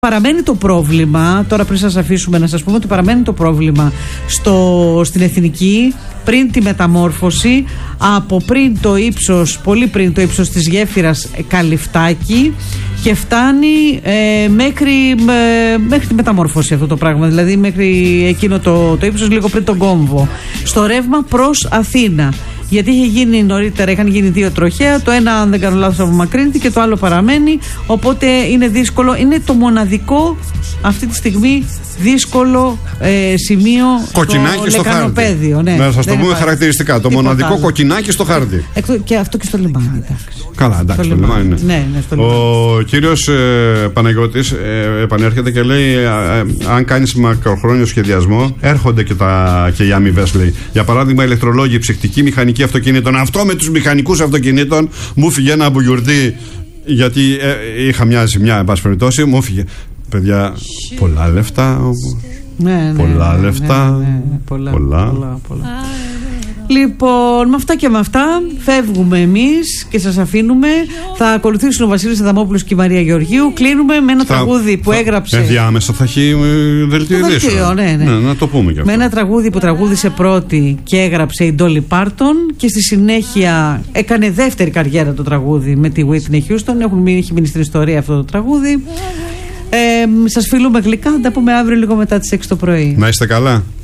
Παραμένει το πρόβλημα, τώρα πριν σας αφήσουμε να σας πούμε ότι παραμένει το πρόβλημα στην Εθνική πριν τη μεταμόρφωση, από πριν το ύψος, πολύ πριν το ύψος της γέφυρας Καλυφτάκη και φτάνει μέχρι τη μεταμόρφωση αυτό το πράγμα, δηλαδή μέχρι εκείνο το ύψος λίγο πριν τον κόμβο, στο ρεύμα προς Αθήνα. Γιατί είχε γίνει νωρίτερα, είχαν γίνει 2 τροχαία. Το ένα, αν δεν κάνω λάθος, απομακρύνεται και το άλλο παραμένει. Οπότε είναι δύσκολο. Είναι το μοναδικό αυτή τη στιγμή δύσκολο σημείο. Κοκκινάκι στο χάρτη. Ναι, να σας το πούμε χαρακτηριστικά. Το μοναδικό άλλο. Κοκκινάκι στο χάρτη. Και αυτό και στο λιμάνι. Εντάξει. Καλά, εντάξει, στο λιμάνι. Ναι, στο λιμάνι. Ο κύριος Παναγιώτης επανέρχεται και λέει: αν κάνεις μακροχρόνιο σχεδιασμό, έρχονται και οι αμοιβές, λέει. Για παράδειγμα, ηλεκτρολόγοι, ψυχτικοί, μηχανικοί αυτοκινήτων. Αυτό με τους μηχανικούς αυτοκινήτων μου φύγε ένα μπουγιουρτί, γιατί είχα μια ζημιά, εν πάση περιπτώσει, μου φύγε. Παιδιά, πολλά λεφτά. Πολλά λεφτά. Πολλά. Λοιπόν, με αυτά και με αυτά φεύγουμε εμείς και σας αφήνουμε. Θα ακολουθήσουν ο Βασίλης Αδαμόπουλος και η Μαρία Γεωργίου. Κλείνουμε με ένα τραγούδι που έγραψε. Ενδιάμεσα θα έχει δελτίο ειδήσεων. Ναι, να το πούμε και αυτό. Με ένα τραγούδι που τραγούδισε πρώτη και έγραψε η Ντόλι Πάρτον και στη συνέχεια έκανε δεύτερη καριέρα το τραγούδι με τη Whitney Houston. Έχει μείνει στην ιστορία αυτό το τραγούδι. Σας φιλούμε γλυκά. Θα τα πούμε αύριο λίγο μετά τις 6 το πρωί. Να είστε καλά.